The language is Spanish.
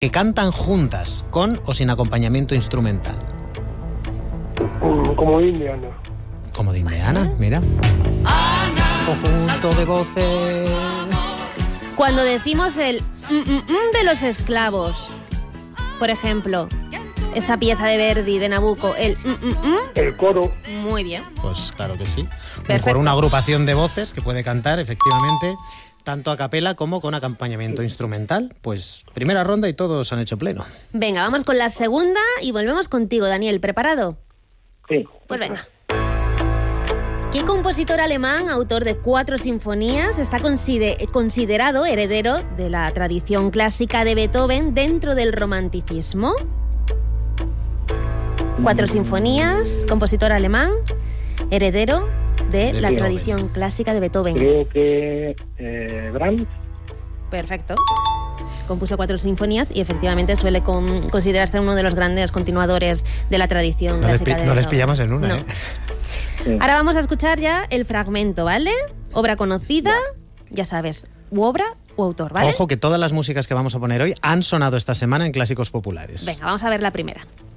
que cantan juntas, con o sin acompañamiento instrumental. Como Indiana. Como de Indiana, mira. Conjunto de voces. Cuando decimos el de los esclavos, por ejemplo, esa pieza de Verdi, de Nabucco, el coro. Muy bien. Pues claro que sí. Perfecto. Por una agrupación de voces que puede cantar, efectivamente, tanto a capela como con acompañamiento instrumental. Pues primera ronda y todos han hecho pleno. Venga, vamos con la segunda y volvemos contigo, Daniel. ¿Preparado? Sí. Pues venga. ¿Qué compositor alemán, autor de 4 sinfonías, está considerado heredero de la tradición clásica de Beethoven dentro del romanticismo? 4 sinfonías, compositor alemán, heredero de la Beethoven. tradición clásica de Beethoven. Creo que Brahms. Perfecto. Compuso 4 sinfonías y efectivamente suele considerarse uno de los grandes continuadores de la tradición clásica de Beethoven. No les pillamos en una, No. ¿eh? Sí. Ahora vamos a escuchar ya el fragmento, ¿vale? Obra conocida, ya sabes, u obra u autor, ¿vale? Ojo que todas las músicas que vamos a poner hoy han sonado esta semana en Clásicos Populares. Venga, vamos a ver la primera.